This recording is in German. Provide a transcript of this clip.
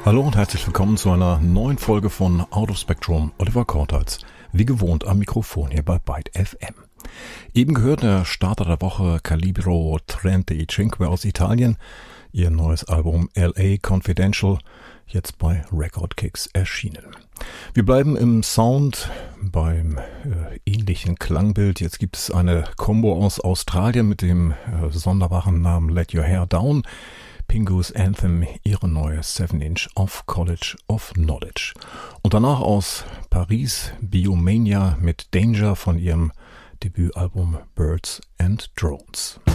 Hallo und herzlich willkommen zu einer neuen Folge von Out of Spectrum. Oliver Kortals, wie gewohnt am Mikrofon hier bei Byte FM. Eben gehört der Starter der Woche Calibro 35 aus Italien. Ihr neues Album LA Confidential, jetzt bei Record Kicks erschienen. Wir bleiben im Sound, beim ähnlichen Klangbild. Jetzt gibt es eine Combo aus Australien mit dem sonderbaren Namen Let Your Hair Down. Pingu's Anthem, ihre neue 7-Inch of College of Knowledge. Und danach aus Paris Biomania mit Danger von ihrem Debütalbum Birds and Drones.